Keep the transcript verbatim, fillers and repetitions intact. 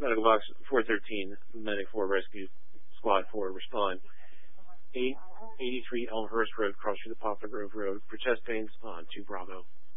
Medical Box four thirteen, Medic four Rescue Squad four, respond. eight eighty-three Elmhurst Road, cross through the Poplar Grove Road, for chest pains on two Bravo.